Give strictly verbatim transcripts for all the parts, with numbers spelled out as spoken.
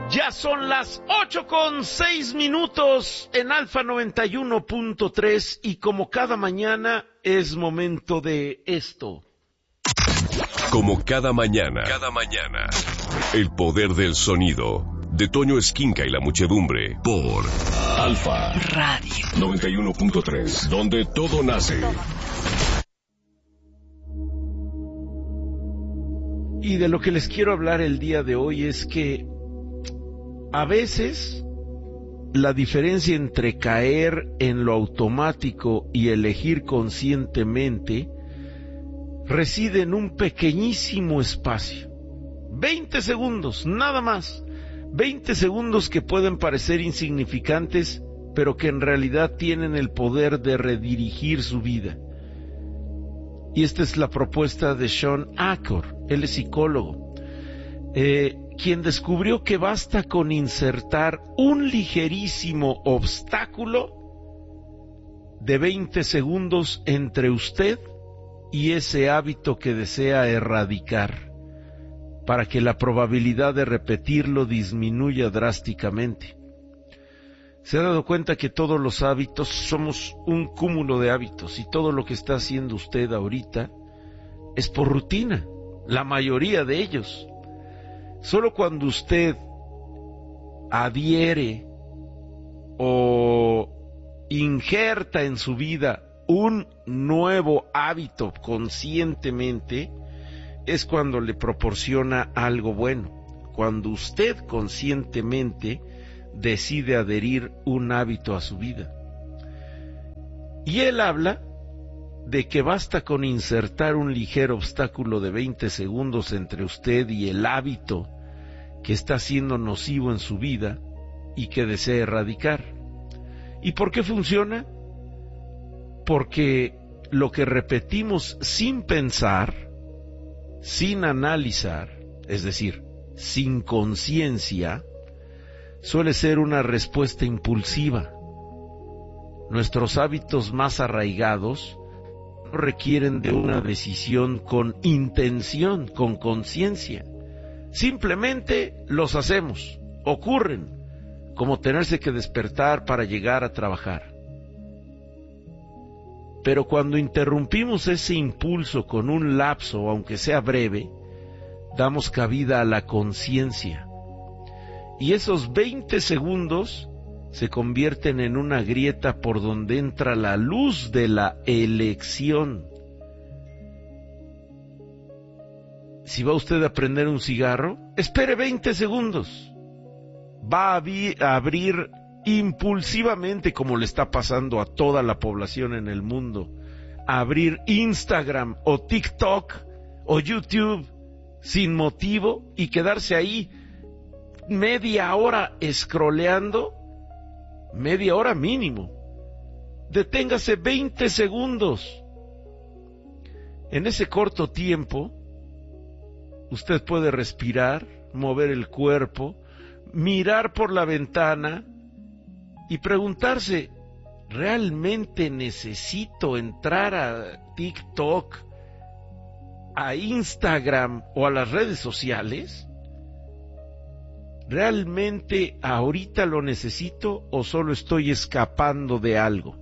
Ya son las ocho con seis minutos en Alfa noventa y uno punto tres y como cada mañana es momento de esto. Como cada mañana, cada mañana, el poder del sonido de Toño Esquinca y la muchedumbre por Alfa Radio noventa y uno punto tres, donde todo nace. Y de lo que les quiero hablar el día de hoy es que a veces la diferencia entre caer en lo automático y elegir conscientemente reside en un pequeñísimo espacio. veinte segundos, nada más. veinte segundos que pueden parecer insignificantes, pero que en realidad tienen el poder de redirigir su vida. Y esta es la propuesta de Shawn Achor, él es psicólogo, eh, quien descubrió que basta con insertar un ligerísimo obstáculo de veinte segundos entre usted y ese hábito que desea erradicar, para que la probabilidad de repetirlo disminuya drásticamente. ¿Se ha dado cuenta que todos los hábitos somos un cúmulo de hábitos y todo lo que está haciendo usted ahorita es por rutina? La mayoría de ellos. Solo cuando usted adhiere o injerta en su vida un nuevo hábito conscientemente es cuando le proporciona algo bueno. Cuando usted conscientemente decide adherir un hábito a su vida. Y él habla de que basta con insertar un ligero obstáculo de veinte segundos entre usted y el hábito que está siendo nocivo en su vida y que desea erradicar. ¿Y por qué funciona? Porque lo que repetimos sin pensar, sin analizar, es decir, sin conciencia, suele ser una respuesta impulsiva. Nuestros hábitos más arraigados requieren de una decisión con intención, con conciencia. Simplemente los hacemos, ocurren, como tenerse que despertar para llegar a trabajar. Pero cuando interrumpimos ese impulso con un lapso, aunque sea breve, damos cabida a la conciencia. Y esos veinte segundos se convierten en una grieta por donde entra la luz de la elección. Si va usted a prender un cigarro, espere veinte segundos. Va a, vi- a abrir impulsivamente, como le está pasando a toda la población en el mundo, a abrir Instagram o TikTok o YouTube sin motivo y quedarse ahí media hora scrolleando, media hora mínimo. Deténgase veinte segundos. En ese corto tiempo, usted puede respirar, mover el cuerpo, mirar por la ventana y preguntarse, ¿realmente necesito entrar a TikTok, a Instagram o a las redes sociales? ¿Realmente ahorita lo necesito o solo estoy escapando de algo?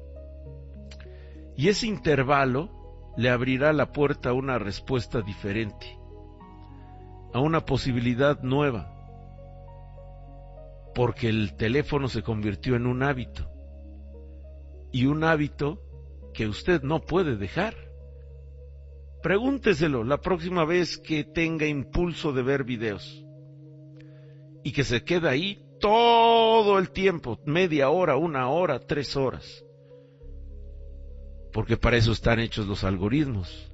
Y ese intervalo le abrirá la puerta a una respuesta diferente, a una posibilidad nueva, porque el teléfono se convirtió en un hábito, y un hábito que usted no puede dejar. Pregúnteselo la próxima vez que tenga impulso de ver videos y que se queda ahí todo el tiempo, media hora, una hora, tres horas, porque para eso están hechos los algoritmos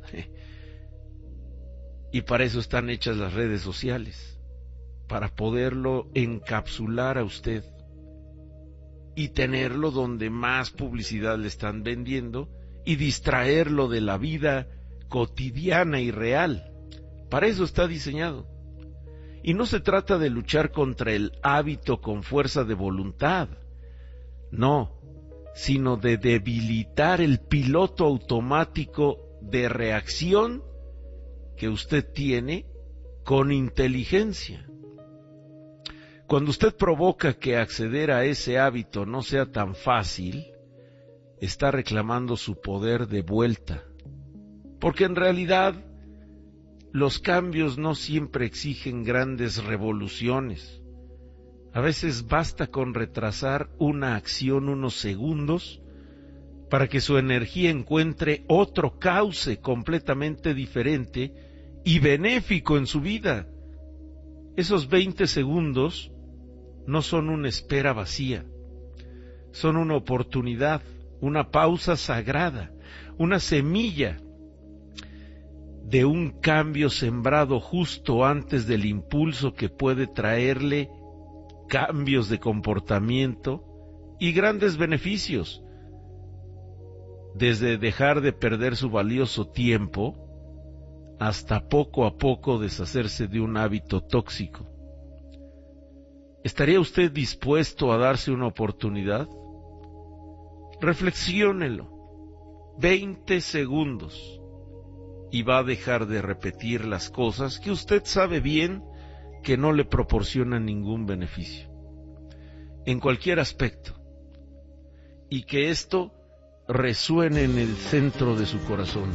y para eso están hechas las redes sociales, para poderlo encapsular a usted y tenerlo donde más publicidad le están vendiendo y distraerlo de la vida cotidiana y real. Para eso está diseñado. Y no se trata de luchar contra el hábito con fuerza de voluntad, no, sino de debilitar el piloto automático de reacción que usted tiene con inteligencia. Cuando usted provoca que acceder a ese hábito no sea tan fácil, está reclamando su poder de vuelta. Porque en realidad, los cambios no siempre exigen grandes revoluciones. A veces basta con retrasar una acción unos segundos para que su energía encuentre otro cauce completamente diferente y benéfico en su vida. Esos veinte segundos no son una espera vacía, son una oportunidad, una pausa sagrada, una semilla de un cambio sembrado justo antes del impulso que puede traerle cambios de comportamiento y grandes beneficios, desde dejar de perder su valioso tiempo hasta poco a poco deshacerse de un hábito tóxico. ¿Estaría usted dispuesto a darse una oportunidad? Reflexiónelo. veinte segundos y va a dejar de repetir las cosas que usted sabe bien que no le proporcionan ningún beneficio, en cualquier aspecto, y que esto resuene en el centro de su corazón.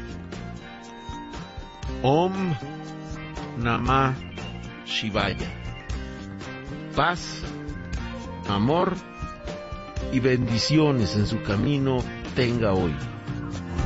Om Namah Shivaya. Paz, amor y bendiciones en su camino tenga hoy.